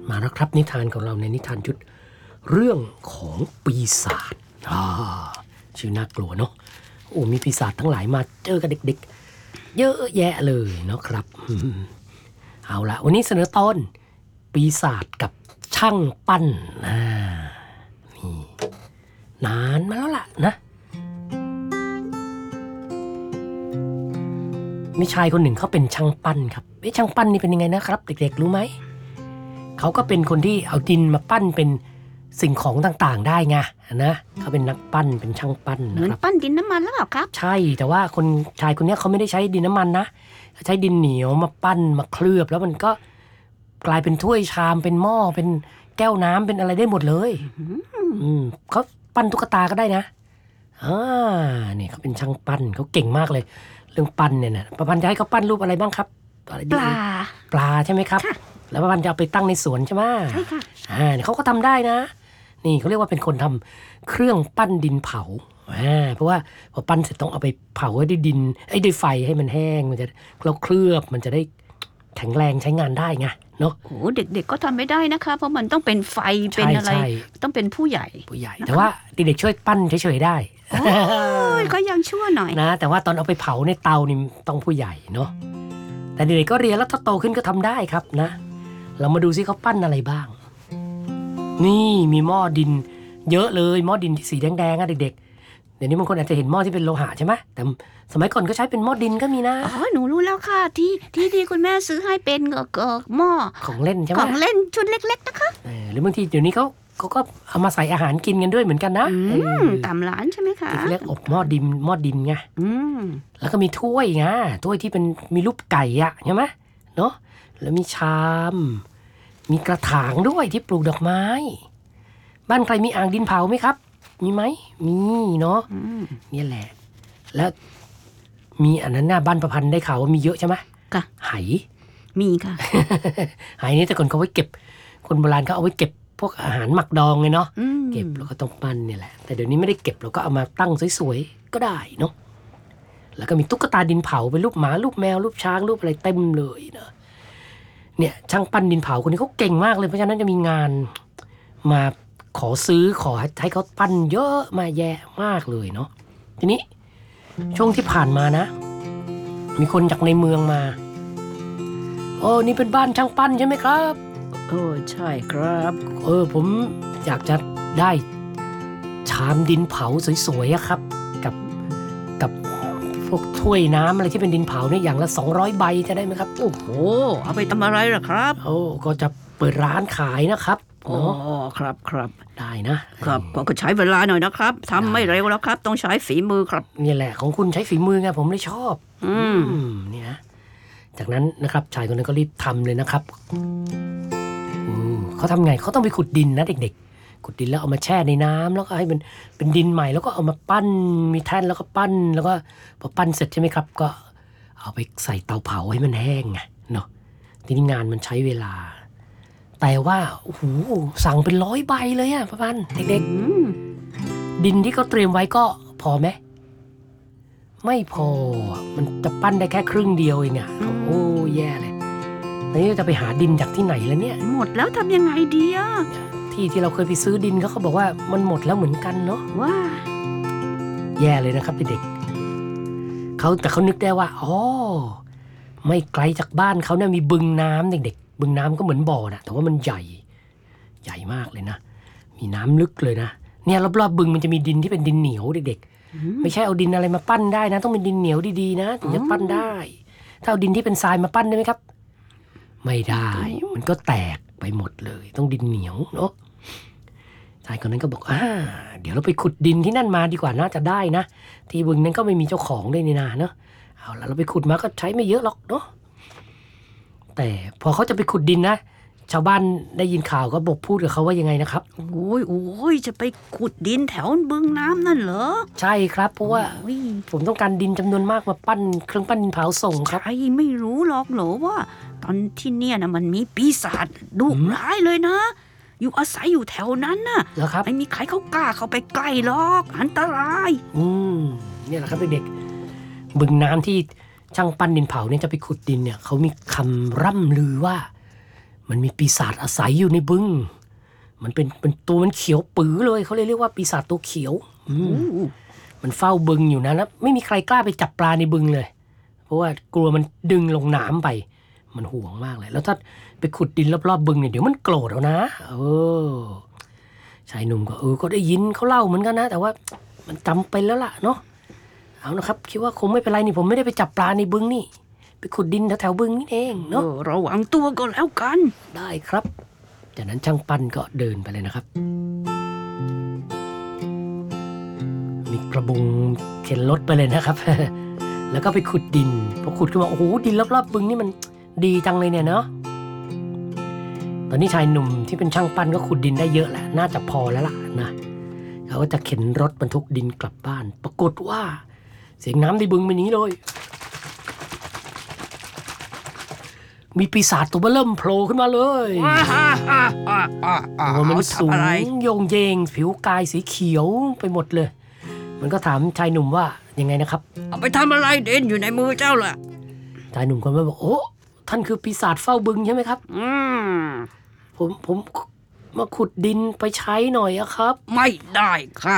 มาแล้วครับนิทานของเราในนิทานชุดเรื่องของปีศาจชื่อน่ากลัวเนาะโอ้มีปีศาจทั้งหลายมาเจอกับเด็กๆเยอะแยะเลยเนาะครับเอาละวันนี้เสนอตอนปีศาจกับช่างปั้นนี่นานมาแล้วล่ะนะมีชายคนหนึ่งเขาเป็นช่างปั้นครับช่างปั้นนี่เป็นยังไงนะครับเด็กๆรู้ไหมเขาก็เป็นคนที่เอาดินมาปั้นเป็นสิ่งของต่างๆได้ไงนะเขาเป็นนักปั้นเป็นช่างปั้นนะครับเหมือนปั้นดินน้ำมันแล้วเปล่าครับใช่แต่ว่าคนชายคนนี้เขาไม่ได้ใช้ดินน้ำมันนะใช้ดินเหนียวมาปั้นมาเคลือบแล้วมันก็กลายเป็นถ้วยชามเป็นหม้อเป็นแก้วน้ำเป็นอะไรได้หมดเลยเขาปั้นตุ๊กตาก็ได้นะนี่เขาเป็นช่างปั้นเขาเก่งมากเลยเรื่องปั้นเนี่ยนะประพันธ์จะให้เขาปั้นรูปอะไรบ้างครับปลาใช่ไหมครับแล้วประพันธ์จะเอาไปตั้งในสวนใช่ไหมใช่ค่ะเนี่ยเขาก็ทำได้นะนี่เขาเรียกว่าเป็นคนทำเครื่องปั้นดินเผาเพราะว่าพอปั้นเสร็จต้องเอาไปเผาด้วยดินด้วยไฟให้มันแห้งมันจะเราเคลือบมันจะได้แข็งแรงใช้งานได้ไงเนาะโอ้เด็กๆก็ทำไม่ได้นะคะเพราะมันต้องเป็นไฟเป็นอะไรต้องเป็นผู้ใหญ่แต่ว่าเด็กๆช่วยปั้นเฉยๆได้ก็ยังชั่วหน่อยนะแต่ว่าตอนเอาไปเผาในเตานี่ต้องผู้ใหญ่เนาะแต่เด็กๆก็เรียนแล้วถ้าโตขึ้นก็ทำได้ครับนะเรามาดูซิเขาปั้นอะไรบ้างนี่มีหม้อดินเยอะเลยหม้อดินที่สีแดงๆเด็กๆเดี๋ยวนี้บางคนอาจจะเห็นหม้อที่เป็นโลหะใช่ไหมแต่สมัยก่อนก็ใช้เป็นหม้อดินก็มีนะหนูรู้แล้วค่ะที่คุณแม่ซื้อให้เป็นหม้อของเล่นใช่ไหมของเล่นชุดเล็กๆนะคะหรือบางทีเดี๋ยวนี้เขาก็เอามาใส่อาหารกินกันด้วยเหมือนกันนะตามร้านใช่ไหมคะเรียกอบหม้อดินไงแล้วก็มีถ้วยไงถ้วยที่เป็นมีรูปไก่อะใช่ไหมเนาะแล้วมีชามมีกระถางด้วยที่ปลูกดอกไม้บ้านใครมีอ่างดินเผาไหมครับมีไหมมีเนาะนี่แหละแล้วมีอันนั้นหน้าบ้านประพันธ์ได้ข่าวว่ามีเยอะใช่ไหมค่ะไหมีค่ะไหนี่แต่ก่อนเขาไว้เก็บคนโบราณเขาเอาไว้เก็บพวกอาหารหมักดองไงเนาะเก็บแล้วก็ต้องปั้นนี่แหละแต่เดี๋ยวนี้ไม่ได้เก็บเราก็เอามาตั้งสวยๆก็ได้เนาะแล้วก็มีตุ๊กตาดินเผาเป็นรูปหมารูปแมวรูปช้างรูปอะไรเต็มเลยเนาะเนี่ยช่างปั้นดินเผาคนนี้เขาเก่งมากเลยเพราะฉะนั้นจะมีงานมาขอซื้อขอให้เขาปั้นเยอะมาแยะมากเลยเนาะทีนี้ช่วงที่ผ่านมานะมีคนจากในเมืองมานี่เป็นบ้านช่างปั้นใช่ไหมครับใช่ครับผมอยากจะได้ชามดินเผาสวยๆครับกับพวกถ้วยน้ำอะไรที่เป็นดินเผาเนี่ยอย่างละ200ใบจะได้ไหมครับโอ้โหเอาไปทำอะไรล่ะครับก็จะเปิดร้านขายนะครับครับได้นะครับก็ใช้เวลาหน่อยนะครับทำไม่เร็วแล้วครับต้องใช้ฝีมือครับนี่แหละของคุณใช้ฝีมือไงผมเลยชอบนี่นะจากนั้นนะครับชายคนนั้นก็รีบทำเลยนะครับเขาทำไงเขาต้องไปขุดดินนะเด็กๆขุดดินแล้วเอามาแช่ในน้ำแล้วก็ให้มันเป็นดินใหม่แล้วก็เอามาปั้นมีแท่นแล้วก็ปั้นแล้วก็พอปั้นเสร็จใช่ไหมครับก็เอาไปใส่เตาเผาให้มันแห้งไงเนาะทีนี้งานมันใช้เวลาแต่ว่าโอ้โหสั่งเป็น100ใบเลยอะประมาณเด็กๆดินที่เขาเตรียมไว้ก็พอไหมไม่พอมันจะปั้นได้แค่ครึ่งเดียวเองอะโอ้แย่เลยแล้วจะไปหาดินจากที่ไหนแล้วเนี่ยหมดแล้วทำยังไงดีอะที่เราเคยไปซื้อดินเขาบอกว่ามันหมดแล้วเหมือนกันเนาะว่าแย่เลยนะครับเด็กๆแต่เขานึกได้ว่าไม่ไกลจากบ้านเขาเนี่ยมีบึงน้ำเด็กๆบึงน้ำก็เหมือนบ่อนะแต่ว่ามันใหญ่มากเลยนะมีน้ำลึกเลยนะเนี่ยรอบๆบึงมันจะมีดินที่เป็นดินเหนียวเด็กๆไม่ใช่เอาดินอะไรมาปั้นได้นะต้องเป็นดินเหนียวดีๆนะถึงจะปั้นได้ถ้าเอาดินที่เป็นทรายมาปั้นได้ไหมครับไม่ได้มันก็แตกไปหมดเลยต้องดินเหนียวเนาะชายคนนั้นก็บอกเดี๋ยวเราไปขุดดินที่นั่นมาดีกว่าน่าจะได้นะที่บึงนั้นก็ไม่มีเจ้าของด้วยนี่นาเนาะเอาละเราไปขุดมาก็ใช้ไม่เยอะหรอกเนาะแต่พอเขาจะไปขุดดินนะชาวบ้านได้ยินข่าวก็บอกพูดกับเขาว่ายังไงนะครับโอ้ยจะไปขุดดินแถวบึงน้ำนั่นเหรอใช่ครับเพราะว่าผมต้องการดินจำนวนมากมาปั้นเครื่องปั้นดินเผาส่งครับใช่ไม่รู้หรอกเหรอว่าตอนที่เนี่ยนะมันมีปีศาจดุร้ายเลยนะอยู่อาศัยอยู่แถวนั้นน่ะไม่มีใครเขากล้าเข้าไปใกล้หรอกอันตรายเนี่ยแหละครับเด็กบึงน้ำที่ช่างปั้นดินเผาเนี่ยจะไปขุดดินเนี่ยเขามีคำร่ำลือว่ามันมีปีศาจอาศัยอยู่ในบึงมันเป็นตัวมันเขียวปื๋อเลยเขาเลยเรียกว่าปีศาจตัวเขียวมันเฝ้าบึงอยู่นะแล้วไม่มีใครกล้าไปจับปลาในบึงเลยเพราะว่ากลัวมันดึงลงน้ำไปมันห่วงมากเลยแล้วถ้าไปขุดดินรอบๆบึงเนี่ยเดี๋ยวมันโกรธเอานะชายหนุ่มก็ได้ยินเขาเล่าเหมือนกันนะแต่ว่ามันจำเป็นแล้วล่ะเนาะเอานะครับคิดว่าคงไม่เป็นไรนี่ผมไม่ได้ไปจับปลาในบึงนี่ไปขุดดินแถวๆบึงนี่เองเนาะระวังตัวก็แล้วกันได้ครับจากนั้นช่างปั้นก็เดินไปเลยนะครับมีกระบุงเข็นรถไปเลยนะครับ แล้วก็ไปขุดดินพอขุดขึ้นมาโอ้โหดินรอบๆบึงนี่มันดีจังเลยเนี่ยเนาะตอนนี้ชายหนุ่มที่เป็นช่างปั้นก็ขุดดินได้เยอะแล้วน่าจะพอแล้วล่ะนะเขาก็จะเข็นรถบรรทุกดินกลับบ้านปรากฏว่าเสียงน้ำในบึงเป็นนี้เลยมีปีศาจตัวเบิ่มโผล่ขึ้นมาเลยมันสูงโยงเยงผิวกายสีเขียวไปหมดเลยมันก็ถามชายหนุ่มว่ายังไงนะครับเอาไปทำอะไรเด่นอยู่ในมือเจ้าล่ะชายหนุ่มก็บอกโอ้ท่านคือปีศาจเฝ้าบึงใช่ไหมครับผมมาขุดดินไปใช้หน่อยอะครับไม่ได้ข้า